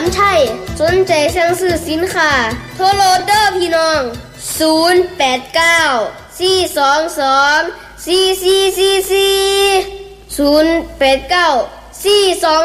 ชัยสนใจสั่งซื้อสินค้าโทรโหลดเด้อพี่น้อง089 422 4444 089 422